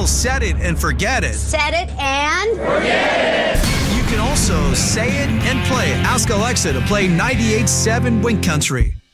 set it and forget it. Set it and Forget it. You can also say it and play it. Ask Alexa to play 98.7 Wink Country.